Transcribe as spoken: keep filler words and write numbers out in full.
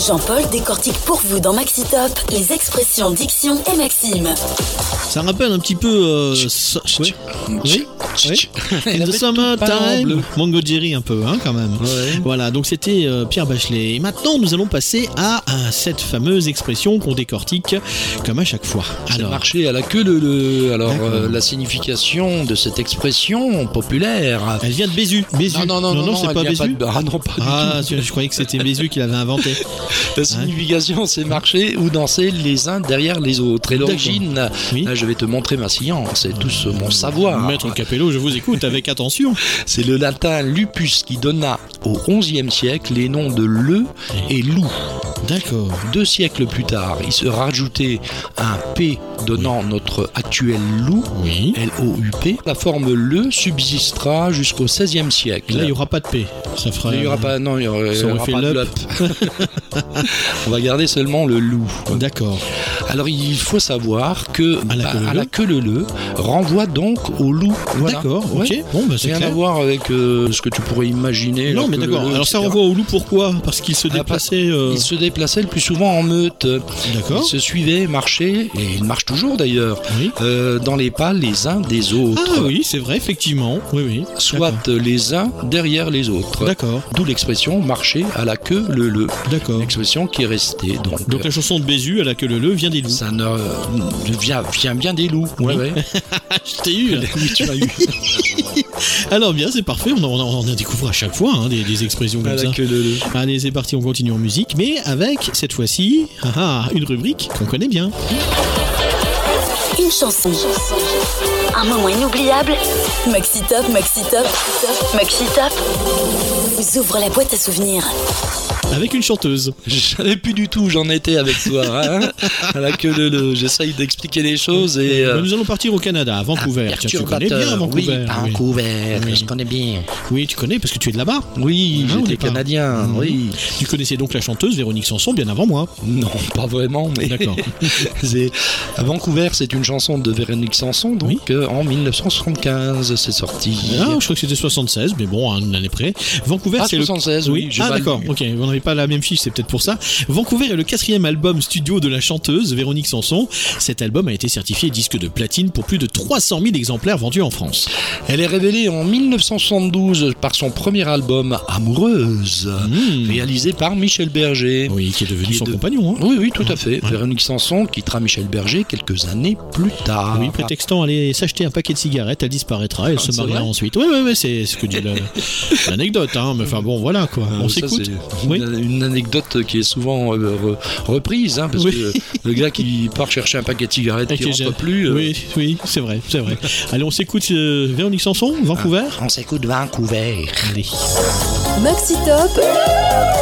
Jean-Paul décortique pour vous dans Maxi Top les expressions diction et Maxime. Ça rappelle un petit peu... Euh, so... Oui, oui, oui. In the summertime. Mango Jerry un peu, hein, quand même. Ouais. Voilà, donc c'était euh, Pierre Bachelet. Et maintenant, nous allons passer à, à cette fameuse expression qu'on décortique comme à chaque fois. Alors, c'est marché à la queue le... le... Alors, euh, la signification de cette expression populaire... Elle vient de Bézu. Bézu. Non, non, non, non, non, c'est pas Bézu. Pas de... Ah non, pas ah, du tout. Je croyais que c'était Bézu qui l'avait inventé. La signification, hein? C'est marcher ou danser les uns derrière les autres. Et l'origine, oui. Là, je vais te montrer ma science et tout ce, mon savoir. Maître Capello, je vous écoute avec attention. C'est le latin lupus qui donna au onzième siècle les noms de le et loup. D'accord. Deux siècles plus tard, il se rajoutait un P donnant oui. notre actuel loup, oui. L O U P. La forme le subsistera jusqu'au seizième siècle. Là, il n'y aura pas de P. Ça fera. Il n'y aura pas, non, il y aura, ça il y aura fait pas de l'up. On va garder seulement le loup. D'accord. Alors, il faut savoir que à la, bah, à la queue leu renvoie donc au loup. Voilà. D'accord, ok. Ouais. Bon, bah, c'est rien clair. à voir avec euh, ce que tu pourrais imaginer. Non, mais d'accord. Alors, ça renvoie au loup pourquoi ? Parce qu'il se déplaçait. Euh... Il se déplaçait le plus souvent en meute. D'accord. Ils se suivaient, marchaient, et ils marchent toujours d'ailleurs, oui. euh, dans les pas les uns des autres. Ah oui, c'est vrai, effectivement. Oui, oui. Soit d'accord. Les uns derrière les autres. D'accord. D'où l'expression marcher à la queue le le. D'accord. L'expression qui est restée. Donc, donc la chanson de Bézu à la queue le le vient des loups. Ça ne, euh, vient, vient bien des loups. Oui. Ouais, ouais. Je t'ai eu. Oui, tu m'as eu. Alors bien, c'est parfait. On en, on en découvre à chaque fois hein, des, des expressions comme à ça. La queue le le. Allez, c'est parti. On continue en musique, mais avec cette fois-ci ah, une rubrique qu'on connaît bien. Une chanson. Un moment inoubliable. Maxi Top, Maxi Top, Maxi Top vous ouvre la boîte à souvenirs. Avec une chanteuse. Je savais plus du tout où j'en étais avec toi. Hein à la queue le le. J'essaye d'expliquer les choses et. Euh... Nous allons partir au Canada, à Vancouver. Ah, Tiens, tu connais bien Vancouver. Oui, Vancouver. Oui. Je connais bien. Oui, tu connais parce que tu es de là-bas. Oui, ah, j'étais canadien. Mmh. Oui. Tu connaissais donc la chanteuse Véronique Sanson bien avant moi. Non, pas vraiment. Mais d'accord. c'est... À Vancouver, c'est une chanson de Véronique Sanson. Donc oui. euh, en dix-neuf cent soixante-quinze, c'est sorti. Ah, je crois que c'était soixante-seize, mais bon, une année près. Vancouver, ah, c'est soixante-seize, le. Oui. Ah d'accord. Lu. Ok. Vous n'avez pas la même fiche, c'est peut-être pour ça. Vancouver est le quatrième album studio de la chanteuse Véronique Sanson. Cet album a été certifié disque de platine pour plus de trois cent mille exemplaires vendus en France. Elle est révélée en dix-neuf cent soixante-douze par son premier album Amoureuse, mmh. réalisé par Michel Berger. Oui, qui est devenu qui son est de... compagnon. Hein. Oui, oui, tout à fait. Ouais. Véronique Sanson quittera Michel Berger quelques années plus tard. Oui, prétextant aller s'acheter un paquet de cigarettes, elle disparaîtra et elle ah, se mariera ensuite. Oui, oui, oui, c'est ce que dit le... l'anecdote. Hein. Mais enfin bon, voilà quoi. On ça, s'écoute. C'est oui. une, une anecdote qui est souvent euh, reprise, hein, parce oui. que le gars qui part chercher un paquet de cigarettes et qui rentre j'ai... plus. Euh... Oui, oui, c'est vrai, c'est vrai. Allez, on s'écoute euh, Véronique Sanson, Vancouver. Ah, on s'écoute Vancouver. Allez. Maxi Top.